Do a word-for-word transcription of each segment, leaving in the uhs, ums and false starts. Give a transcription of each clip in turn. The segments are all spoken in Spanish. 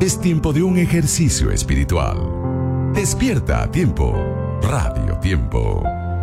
Es tiempo de un ejercicio espiritual. Despierta a tiempo. Radio Tiempo.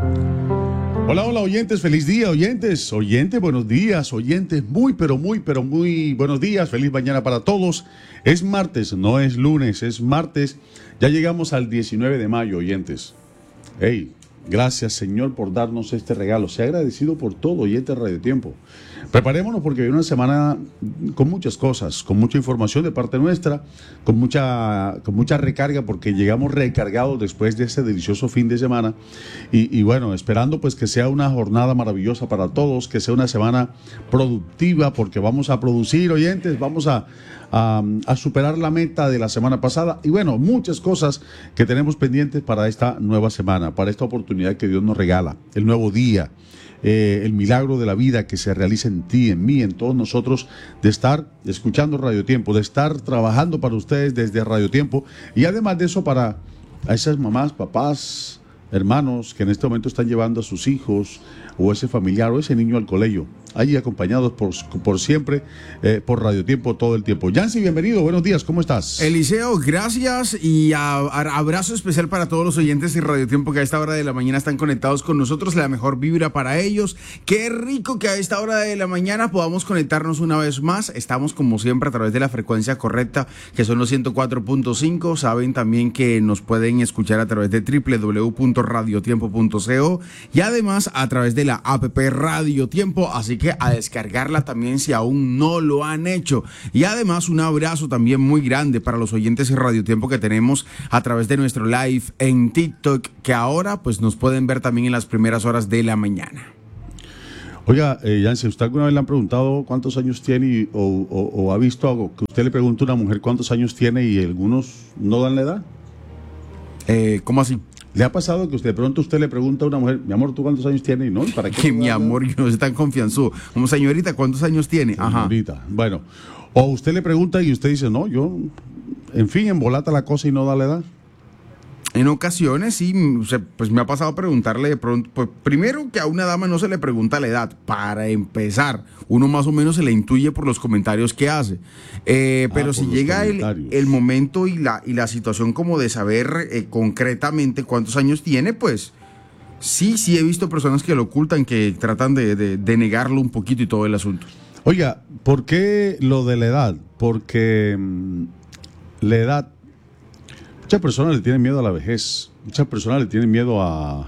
Hola, hola oyentes, feliz día, oyentes, oyentes, buenos días, oyentes, muy, pero muy, pero muy buenos días, feliz mañana para todos. Es martes, no es lunes, es martes, ya llegamos al diecinueve de mayo, oyentes. Hey, gracias Señor por darnos este regalo, sea agradecido por todo, oyentes de Radio Tiempo. Preparémonos porque viene una semana con muchas cosas, con mucha información de parte nuestra, con mucha, con mucha recarga porque llegamos recargados después de ese delicioso fin de semana y, y bueno, esperando pues que sea una jornada maravillosa para todos, que sea una semana productiva porque vamos a producir, oyentes, vamos a, a, a superar la meta de la semana pasada y bueno, muchas cosas que tenemos pendientes para esta nueva semana, para esta oportunidad que Dios nos regala, el nuevo día. Eh, el milagro de la vida que se realiza en ti, en mí, en todos nosotros, de estar escuchando Radio Tiempo, de estar trabajando para ustedes desde Radio Tiempo y además de eso para a esas mamás, papás, hermanos que en este momento están llevando a sus hijos o ese familiar o ese niño al colegio, ahí acompañados por, por siempre, eh, por Radio Tiempo todo el tiempo. Yancy, bienvenido, buenos días, ¿cómo estás? Eliseo, gracias y a, a, abrazo especial para todos los oyentes de Radio Tiempo que a esta hora de la mañana están conectados con nosotros, la mejor vibra para ellos. Qué rico que a esta hora de la mañana podamos conectarnos una vez más. Estamos como siempre a través de la frecuencia correcta, que son los ciento cuatro punto cinco. Saben también que nos pueden escuchar a través de doble u doble u doble u punto radio tiempo punto co y además a través de la app Radio Tiempo, así que a descargarla también si aún no lo han hecho. Y además un abrazo también muy grande para los oyentes de Radio Tiempo que tenemos a través de nuestro live en TikTok, que ahora pues nos pueden ver también en las primeras horas de la mañana. Oiga, eh, Yancy, ¿usted alguna vez le han preguntado cuántos años tiene y, o, o, o ha visto algo que usted le pregunta a una mujer cuántos años tiene y algunos no dan la edad? Eh, ¿Cómo así? ¿Le ha pasado que usted de pronto usted le pregunta a una mujer, mi amor, ¿tú cuántos años tienes? Y no, ¿y para qué? Que mi amor, yo no soy tan confianzudo. Como señorita, ¿cuántos años tiene? Ajá. Señorita, bueno. O usted le pregunta y usted dice, no, yo, en fin, embolata la cosa y no da la edad. En ocasiones sí, pues me ha pasado preguntarle de pronto, pues primero que a una dama no se le pregunta la edad, para empezar, uno más o menos se le intuye por los comentarios que hace, eh, ah, pero si llega el, el momento y la, y la situación como de saber eh, concretamente cuántos años tiene, pues sí, sí he visto personas que lo ocultan, que tratan de, de, de negarlo un poquito y todo el asunto. Oiga, ¿por qué lo de la edad? Porque mmm, la edad... Muchas personas le tienen miedo a la vejez, muchas personas le tienen miedo a,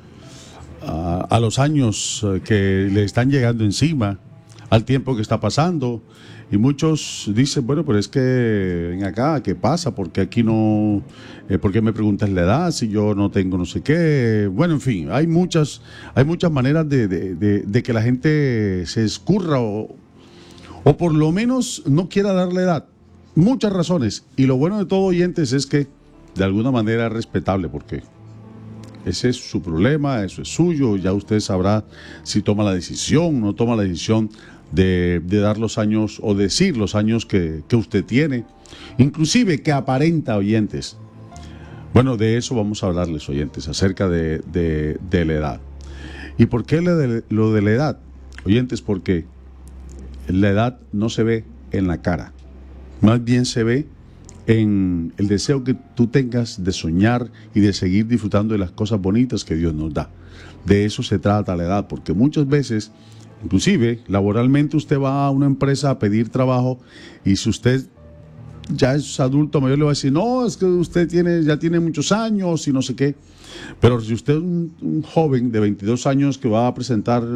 a, a los años que le están llegando encima, al tiempo que está pasando, y muchos dicen, bueno, pero es que ven acá, ¿qué pasa? ¿Por qué aquí no, eh, por qué me preguntas la edad si yo no tengo no sé qué? Bueno, en fin, hay muchas, hay muchas maneras de, de, de, de que la gente se escurra o, o por lo menos no quiera dar la edad. Muchas razones, y lo bueno de todo, oyentes, es que de alguna manera es respetable porque ese es su problema, eso es suyo, ya usted sabrá si toma la decisión o no toma la decisión de, de dar los años o decir los años que, que usted tiene, inclusive que aparenta, oyentes. Bueno, de eso vamos a hablarles, oyentes, acerca de, de, de la edad. ¿Y por qué lo de, lo de la edad? Oyentes, porque la edad no se ve en la cara, más bien se ve en el deseo que tú tengas de soñar y de seguir disfrutando de las cosas bonitas que Dios nos da. De eso se trata la edad, porque muchas veces, inclusive laboralmente, usted va a una empresa a pedir trabajo y si usted ya es adulto mayor le va a decir, no, es que usted tiene, ya tiene muchos años y no sé qué. Pero si usted es un, un joven de veintidós años que va a presentar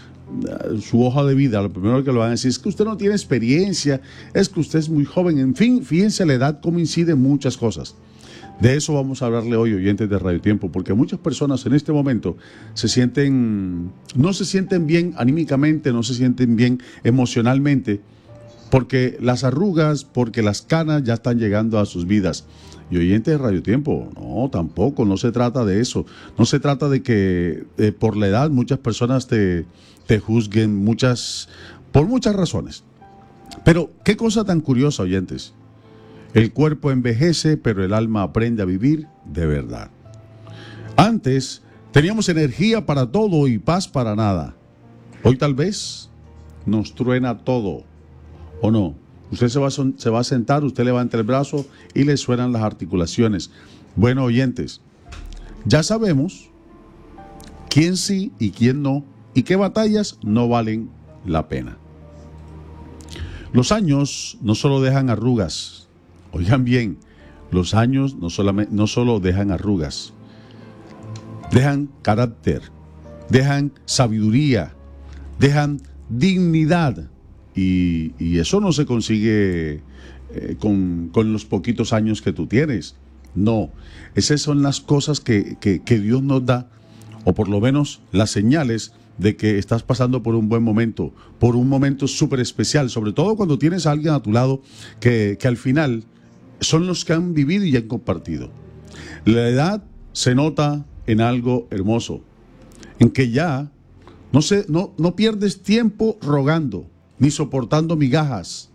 su hoja de vida, lo primero que le van a decir es que usted no tiene experiencia, es que usted es muy joven, en fin, fíjense la edad cómo incide en muchas cosas. De eso vamos a hablarle hoy, oyentes de Radio Tiempo, porque muchas personas en este momento se sienten, no se sienten bien anímicamente, no se sienten bien emocionalmente, porque las arrugas, porque las canas ya están llegando a sus vidas. Y oyentes de Radio Tiempo, no, tampoco, no se trata de eso. No se trata de que eh, por la edad muchas personas te, te juzguen, muchas, por muchas razones. Pero qué cosa tan curiosa, oyentes. El cuerpo envejece, pero el alma aprende a vivir de verdad. Antes teníamos energía para todo y paz para nada. Hoy tal vez nos truena todo, ¿o no? Usted se va, a son, se va a sentar, usted levanta el brazo y le suenan las articulaciones. Bueno, oyentes, ya sabemos quién sí y quién no, y qué batallas no valen la pena. Los años no solo dejan arrugas, oigan bien, los años no, solamente, no solo dejan arrugas, dejan carácter, dejan sabiduría, dejan dignidad, y, y eso no se consigue eh, con, con los poquitos años que tú tienes. No, esas son las cosas que, que, que Dios nos da, o por lo menos las señales de que estás pasando por un buen momento, por un momento súper especial, sobre todo cuando tienes a alguien a tu lado que, que al final son los que han vivido y han compartido. La edad se nota en algo hermoso, en que ya no, se, no, no pierdes tiempo rogando, ni soportando migajas,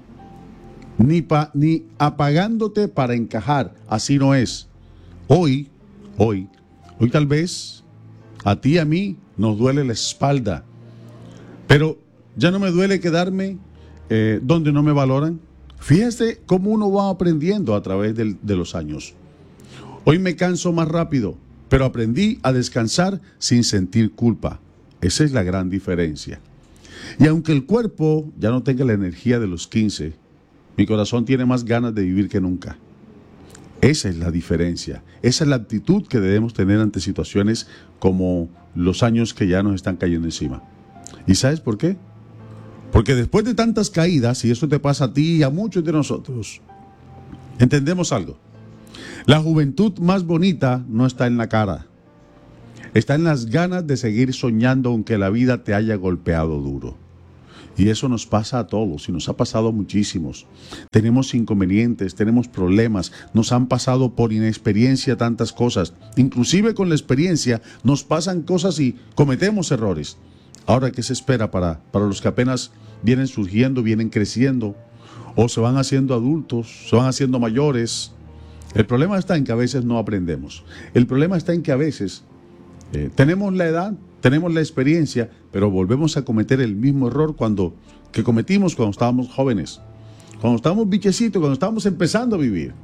ni, pa, ni apagándote para encajar. Así no es. Hoy, hoy, hoy tal vez a ti y a mí nos duele la espalda, pero ya no me duele quedarme eh, donde no me valoran. Fíjese cómo uno va aprendiendo a través del, de los años. Hoy me canso más rápido, pero aprendí a descansar sin sentir culpa. Esa es la gran diferencia. Y aunque el cuerpo ya no tenga la energía de los quince, mi corazón tiene más ganas de vivir que nunca. Esa es la diferencia. Esa es la actitud que debemos tener ante situaciones como los años que ya nos están cayendo encima. ¿Y sabes por qué? Porque después de tantas caídas, y eso te pasa a ti y a muchos de nosotros, entendemos algo. La juventud más bonita no está en la cara. Está en las ganas de seguir soñando aunque la vida te haya golpeado duro. Y eso nos pasa a todos, y nos ha pasado a muchísimos. Tenemos inconvenientes, tenemos problemas, nos han pasado por inexperiencia tantas cosas. Inclusive con la experiencia nos pasan cosas y cometemos errores. Ahora, ¿qué se espera para, para los que apenas vienen surgiendo, vienen creciendo, o se van haciendo adultos, se van haciendo mayores? El problema está en que a veces no aprendemos. El problema está en que a veces eh, tenemos la edad, tenemos la experiencia, pero volvemos a cometer el mismo error cuando, que cometimos cuando estábamos jóvenes, cuando estábamos bichecitos, cuando estábamos empezando a vivir.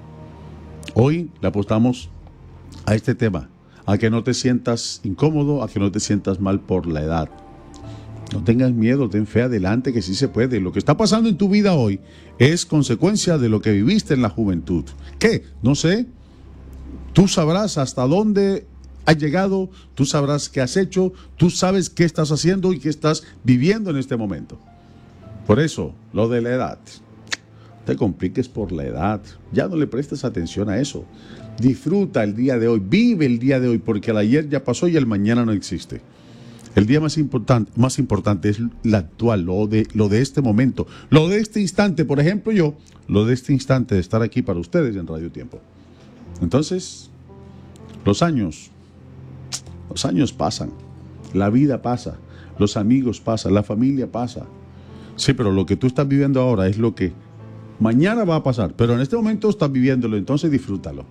Hoy le apostamos a este tema, a que no te sientas incómodo, a que no te sientas mal por la edad. No tengas miedo, ten fe adelante, que sí se puede. Lo que está pasando en tu vida hoy es consecuencia de lo que viviste en la juventud. ¿Qué? No sé. Tú sabrás hasta dónde has llegado, tú sabrás qué has hecho, tú sabes qué estás haciendo y qué estás viviendo en este momento. Por eso, lo de la edad. No te compliques por la edad. Ya no le prestes atención a eso. Disfruta el día de hoy, vive el día de hoy, porque el ayer ya pasó y el mañana no existe. El día más importante, más importante es la actual, lo de, lo de este momento, lo de este instante. Por ejemplo, yo, lo de este instante de estar aquí para ustedes en Radio Tiempo. Entonces, los años, los años pasan, la vida pasa, los amigos pasan, la familia pasa. Sí, pero lo que tú estás viviendo ahora es lo que mañana va a pasar, pero en este momento estás viviéndolo, entonces disfrútalo.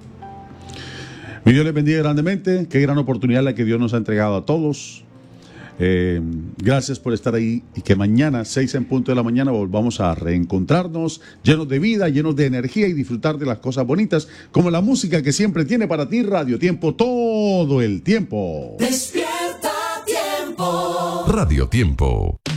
Mi Dios les bendiga grandemente. Qué gran oportunidad la que Dios nos ha entregado a todos. Eh, gracias por estar ahí, y que mañana, seis en punto de la mañana, volvamos a reencontrarnos llenos de vida, llenos de energía y disfrutar de las cosas bonitas, como la música que siempre tiene para ti Radio Tiempo todo el tiempo. Despierta Tiempo. Radio Tiempo.